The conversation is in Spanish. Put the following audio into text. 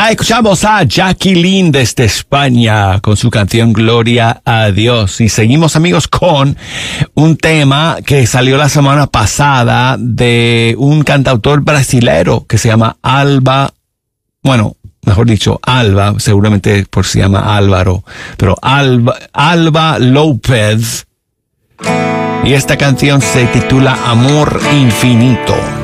Escuchamos a Jacqueline desde España con su canción Gloria a Dios. Y seguimos, amigos, con un tema que salió la semana pasada de un cantautor brasilero que se llama Alba. Bueno, mejor dicho, Alba, seguramente por si se llama Álvaro, pero Alba López. Y esta canción se titula Amor Infinito.